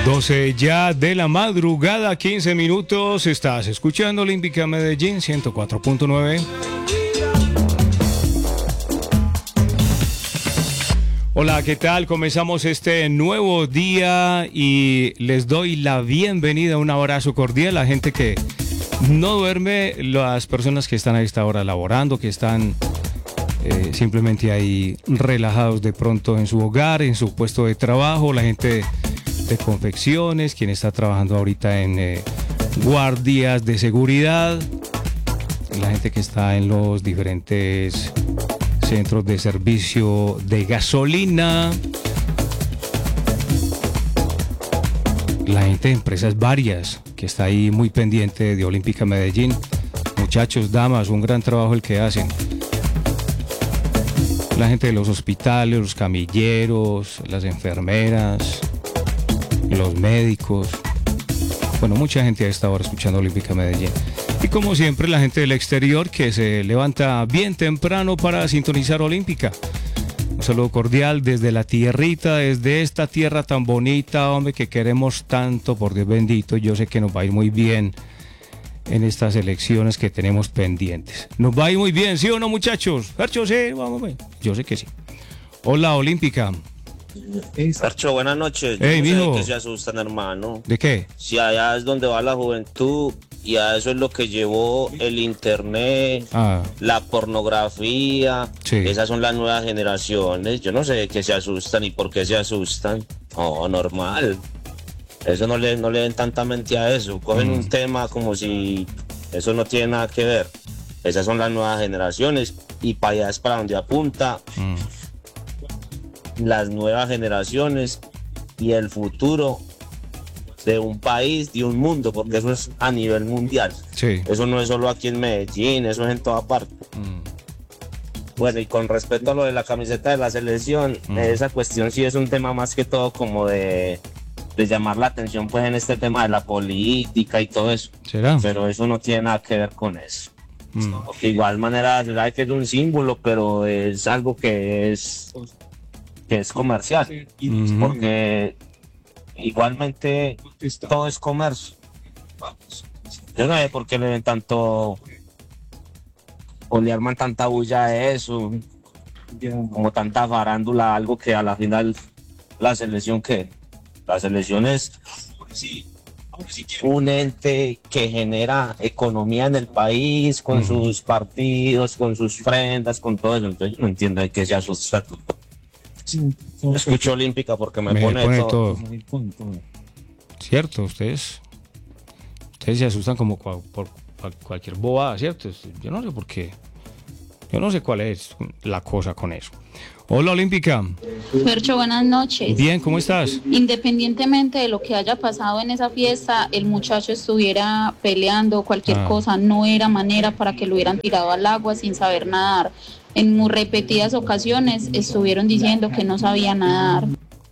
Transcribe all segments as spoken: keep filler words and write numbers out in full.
doce ya de la madrugada, quince minutos. Estás escuchando Olímpica Medellín ciento cuatro punto nueve. Hola, ¿qué tal? Comenzamos este nuevo día y les doy la bienvenida, un abrazo cordial a la gente que no duerme, las personas que están a esta hora laborando, que están eh, simplemente ahí relajados de pronto en su hogar, en su puesto de trabajo, la gente de, de confecciones, quien está trabajando ahorita en eh, guardias de seguridad, la gente que está en los diferentes centros de servicio de gasolina, la gente de empresas varias que está ahí muy pendiente de Olímpica Medellín. Muchachos, damas, un gran trabajo el que hacen. La gente de los hospitales, los camilleros, las enfermeras, los médicos. Bueno, mucha gente a esta hora escuchando Olímpica Medellín. Y como siempre, la gente del exterior que se levanta bien temprano para sintonizar Olímpica. Un saludo cordial desde la tierrita, desde esta tierra tan bonita, hombre, que queremos tanto, por Dios bendito. Yo sé que nos va a ir muy bien en estas elecciones que tenemos pendientes. Nos va a ir muy bien, ¿sí o no, muchachos? Fercho, sí, vamos, yo sé que sí. Hola, Olímpica. Fercho, buenas noches. Hey, Yo no sé mijo. de qué se asustan, hermano. ¿De qué? Si allá es donde va la juventud y a eso es lo que llevó el internet, Ah, la pornografía. Sí. Esas son las nuevas generaciones. Yo no sé de qué se asustan y por qué se asustan. No, normal. Eso no le, no le den tanta mente a eso. Cogen Mm. un tema como si eso no tiene nada que ver. Esas son las nuevas generaciones y para allá es para donde apunta mm, las nuevas generaciones y el futuro de un país, de un mundo, porque eso es a nivel mundial. sí. Eso no es solo aquí en Medellín, eso es en toda parte. Mm, Bueno, y con respecto a lo de la camiseta de la selección, Mm. esa cuestión sí es un tema más que todo como de, de llamar la atención pues en este tema de la política y todo eso. ¿Será? Pero eso no tiene nada que ver con eso. Mm, De igual manera, sabe que es un símbolo, pero es algo que es, que es comercial. Ujú. Porque igualmente todo es comercio. Yo no sé por qué le ven tanto o le arman tanta bulla a eso, como tanta farándula, algo que a la final la selección que la selección es un ente que genera economía en el país con Ujú. sus partidos, con sus prendas, con todo eso. Entonces yo no entiendo de qué se asusta. Escucho Olímpica porque me, Me pone, pone todo. todo. Cierto, ustedes, ustedes se asustan como cua- por cua- cualquier bobada, ¿cierto? Yo no sé por qué. Yo no sé cuál es la cosa con eso. Hola, Olímpica. Fercho, buenas noches. Bien, ¿cómo estás? Independientemente de lo que haya pasado en esa fiesta, el muchacho estuviera peleando cualquier Ah. cosa, no era manera para que lo hubieran tirado al agua sin saber nadar. En muy repetidas ocasiones estuvieron diciendo que no sabía nadar.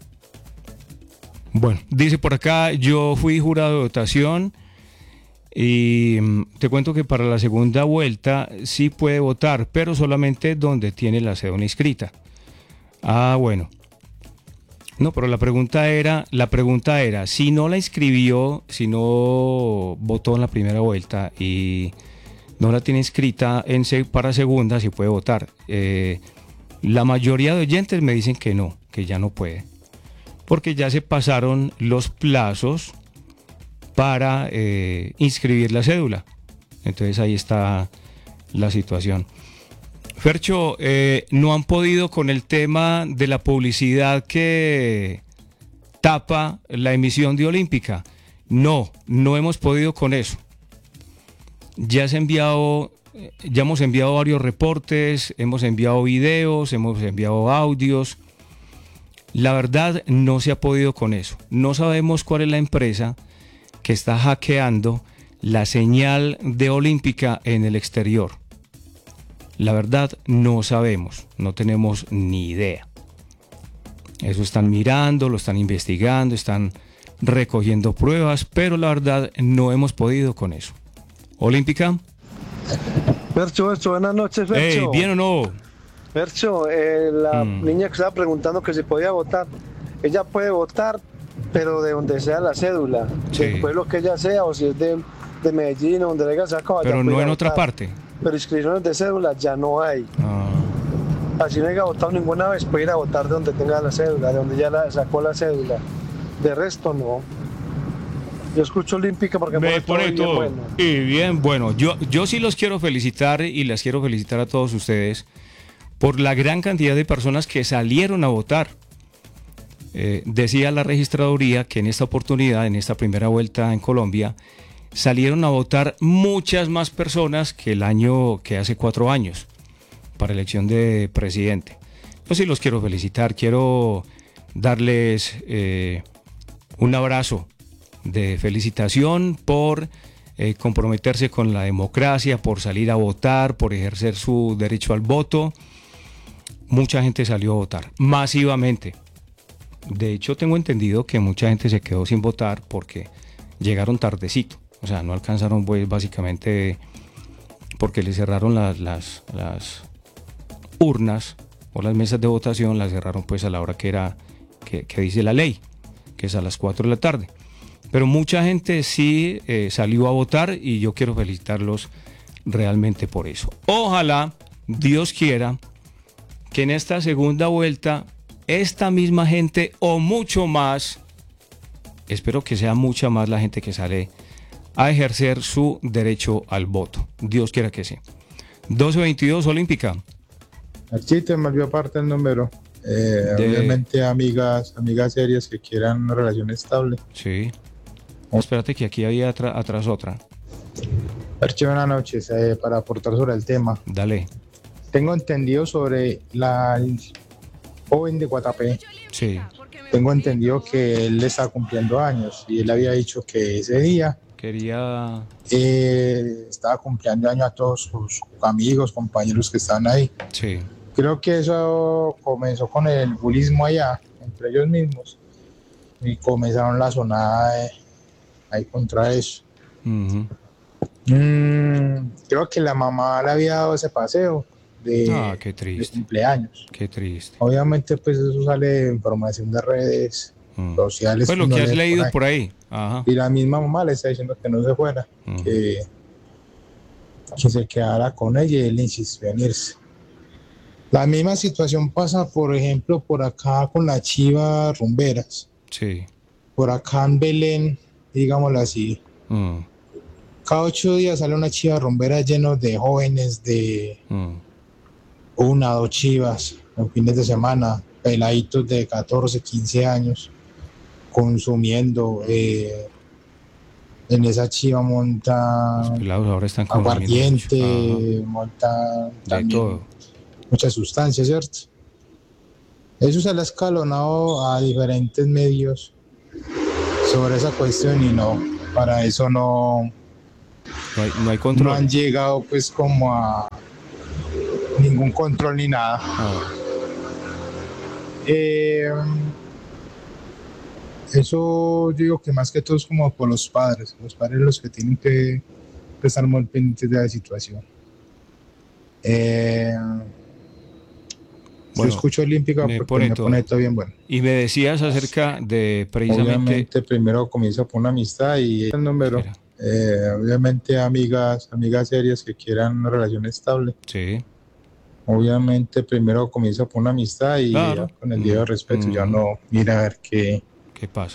Bueno, dice por acá, yo fui jurado de votación y mm, te cuento que para la segunda vuelta sí puede votar, pero solamente donde tiene la cédula inscrita. Ah, bueno. No, pero la pregunta era, la pregunta era, si no la inscribió, si no votó en la primera vuelta y no la tiene inscrita en se- para segunda, sí puede votar. Eh, la mayoría de oyentes me dicen que no, que ya no puede, porque ya se pasaron los plazos para eh, inscribir la cédula. Entonces ahí está la situación. Fercho, eh, no han podido con el tema de la publicidad que tapa la emisión de Olímpica. No, no hemos podido con eso. Ya se ha enviado, eh, ya hemos enviado varios reportes, hemos enviado videos, hemos enviado audios. La verdad, no se ha podido con eso. No sabemos cuál es la empresa que está hackeando la señal de Olímpica en el exterior. La verdad, no sabemos, no tenemos ni idea. Eso están mirando, lo están investigando, están recogiendo pruebas, pero la verdad no hemos podido con eso. Olímpica. Fercho, Fercho, buenas noches, Hey, Fercho. ¿bien o no? Fercho, eh, la Mm. niña que estaba preguntando que si podía votar, ella puede votar pero de donde sea la cédula, Sí. del pueblo que ella sea, o si es de, de Medellín o donde le haya sacado. Pero allá no puede en otra votar. parte. Pero inscripciones de cédula ya no hay. Ah, Así no haya votado ninguna vez, puede ir a votar de donde tenga la cédula, de donde ya la sacó la cédula. De resto, no. Yo escucho Olímpica porque me pone bien todo. bueno. Y bien, bueno, yo, yo sí los quiero felicitar y las quiero felicitar a todos ustedes por la gran cantidad de personas que salieron a votar. Eh, decía la registraduría que en esta oportunidad, en esta primera vuelta en Colombia, salieron a votar muchas más personas que el año que hace cuatro años para elección de presidente. Yo sí los quiero felicitar, quiero darles eh, un abrazo de felicitación por eh, comprometerse con la democracia, por salir a votar, por ejercer su derecho al voto. Mucha gente salió a votar, masivamente. De hecho, tengo entendido que mucha gente se quedó sin votar porque llegaron tardecito. O sea, no alcanzaron, pues, básicamente porque les cerraron las, las, las urnas o las mesas de votación, las cerraron pues a la hora que era que, que dice la ley, que es a las cuatro de la tarde. Pero mucha gente sí eh, salió a votar y yo quiero felicitarlos realmente por eso. Ojalá, Dios quiera, que en esta segunda vuelta esta misma gente o mucho más, espero que sea mucha más la gente que sale a ejercer su derecho al voto. Dios quiera que sí. doce veintidós Olímpica. Aquí te me olvidó aparte el número. Eh, De- Obviamente amigas, amigas serias que quieran una relación estable. Sí. Espérate que aquí había atra- atrás otra. Archi, buenas noches. Eh, para aportar sobre el tema. Dale. Tengo entendido sobre la el joven de Guatapé. Sí. Tengo entendido que él está cumpliendo años y él había dicho que ese día Quería... eh, estaba cumpliendo años a todos sus amigos, compañeros que estaban ahí. Sí. Creo que eso comenzó con el bullismo allá, entre ellos mismos, y comenzaron la sonada de- ahí contra eso. Ujú. Mm, creo que la mamá le había dado ese paseo de, Ah, qué de triste. cumpleaños. Qué triste. Obviamente, pues eso sale de información de redes Mm. sociales. Pues lo uno que has lee leído ahí. por ahí. Ajá. Y la misma mamá le está diciendo que no se fuera, Mm. que, que se quedara con ella y él insistió en irse. La misma situación pasa, por ejemplo, por acá con las chivas rumberas. Sí. Por acá en Belén, digámoslo así, Mm. cada ocho días sale una chiva rumbera lleno de jóvenes de Mm. una, dos chivas, en fines de semana, peladitos de catorce, quince años, consumiendo. Eh, en esa chiva Los monta pelados ahora están consumiendo mucho. aguardiente, monta Ajá. De también todo. muchas sustancias, ¿cierto? Eso se le ha escalonado a diferentes medios sobre esa cuestión y no, para eso no, No hay, no hay no control. han llegado pues como a ningún control ni nada. Ah. Eh, eso yo digo que más que todo es como por los padres, los padres los que tienen que estar muy pendientes de la situación. Eh, Bueno, yo escucho Olímpica me porque pone me todo. pone todo bien bueno. Y me decías acerca de precisamente... Obviamente primero comienza por una amistad y el número. Espera. Eh, obviamente amigas, amigas serias que quieran una relación estable. Sí. Obviamente primero comienza por una amistad y Claro. ya con el debido Mm, respeto mm. ya no mira a ver qué, ¿Qué pasa?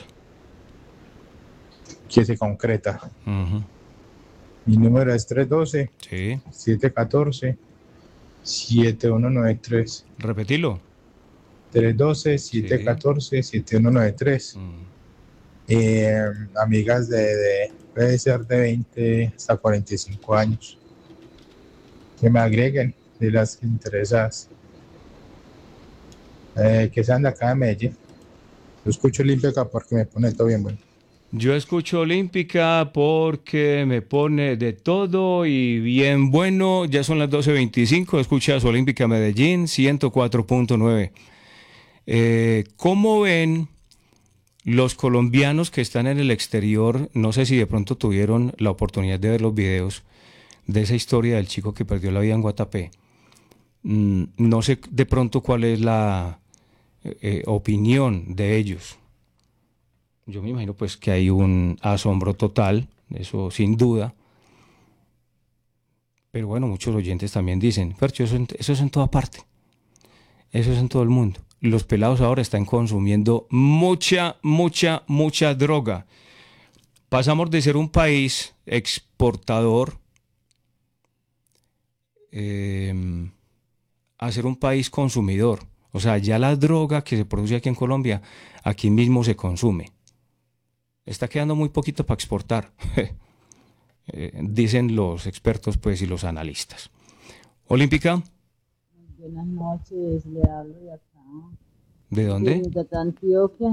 qué se concreta. Ujú. Mi número es tres uno dos, Sí. siete uno cuatro, siete uno nueve tres. Repetilo. tres uno dos, siete uno cuatro, siete uno nueve tres. Mm. Eh, amigas de, de, puede ser de veinte hasta cuarenta y cinco años. Que me agreguen de las interesadas. Eh, que sean de acá de Medellín. Yo escucho Olímpica porque me pone todo bien bueno. Yo escucho Olímpica porque me pone de todo y bien bueno. Ya son las doce veinticinco. Escuchas Olímpica Medellín ciento cuatro punto nueve. Eh, ¿Cómo ven los colombianos que están en el exterior? No sé si de pronto tuvieron la oportunidad de ver los videos de esa historia del chico que perdió la vida en Guatapé. Mm, no sé de pronto cuál es la eh, opinión de ellos. Yo me imagino pues que hay un asombro total, eso sin duda. Pero bueno, muchos oyentes también dicen, Fercho, eso, eso es en toda parte. Eso es en todo el mundo. Los pelados ahora están consumiendo mucha, mucha, mucha droga. Pasamos de ser un país exportador eh, a ser un país consumidor. O sea, ya la droga que se produce aquí en Colombia, aquí mismo se consume. Está quedando muy poquito para exportar, eh, dicen los expertos pues y los analistas. Olímpica. Buenas noches, le hablo de acá. ¿De dónde? De Antioquia.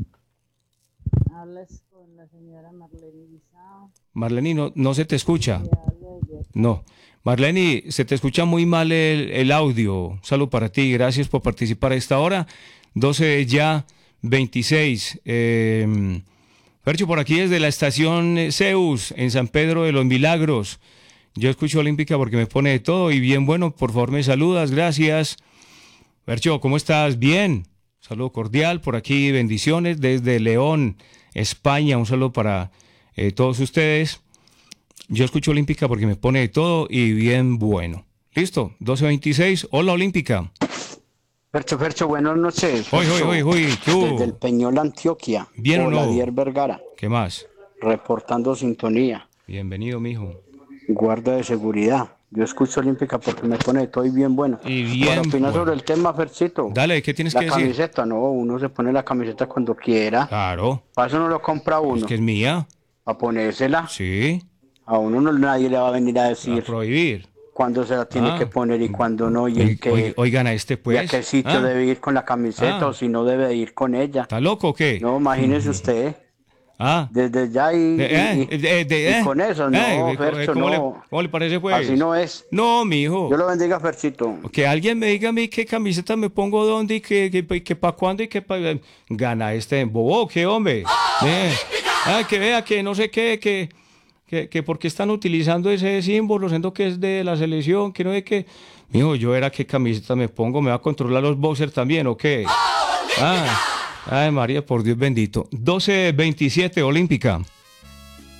Hablas con la señora Marlene Guisao. Marlene, no, no se te escucha. Le hablo de acá. No. Marlene, se te escucha muy mal el, el audio. Un saludo para ti, gracias por participar a esta hora. doce ya, veintiséis. Eh, Fercho, por aquí desde la estación Zeus, en San Pedro de los Milagros. Yo escucho Olímpica porque me pone de todo y bien bueno, por favor me saludas, gracias. Fercho, ¿cómo estás? Bien. Saludo cordial por aquí, bendiciones desde León, España. Un saludo para eh, todos ustedes. Yo escucho Olímpica porque me pone de todo y bien bueno. ¿Listo? doce veintiséis. Hola, Olímpica. Fercho, Fercho, buenas noches. Hoy, hoy, hoy, hoy. ¿Qué hubo? Desde el Peñol, Antioquia. ¿Bien o no? Oladier Vergara. ¿Qué más? Reportando sintonía. Bienvenido, mijo. Guarda de seguridad. Yo escucho Olímpica porque me pone de todo y bien bueno. Y bien Para opinar bueno. sobre el tema, Ferchito. Dale, ¿qué tienes La que decir? camiseta, no, uno se pone la camiseta cuando quiera. Claro. Para eso no lo compra uno. Es que es mía. Para ponérsela. Sí. A uno no, nadie le va a venir a A decir prohibir. cuándo se la tiene Ah. que poner y cuándo no. Y Oy- el que, oy- Oigan a este, y pues. a qué sitio Ah, debe ir con la camiseta Ah. o si no debe ir con ella. ¿Está loco o qué? No, imagínese usted. Ah. Desde ya y, y- Eh, y- eh, de- y eh. con eso, no, Eh, Fercho, ¿cómo, le, no. ¿Cómo le parece, pues? Así no es. No, mijo. Dios lo bendiga, Ferchito. Que alguien me diga a mí qué camiseta me pongo dónde y que, que, que para cuándo y que para... Gana este bobo, ¿qué hombre? Eh, ah, que vea que no sé qué, que, que, que porque están utilizando ese símbolo, siendo que es de la selección, que no sé qué. Mijo, yo era qué camiseta me pongo, ¿me va a controlar los boxers también o qué? Ah, ay María, por Dios bendito. doce veintisiete, Olímpica.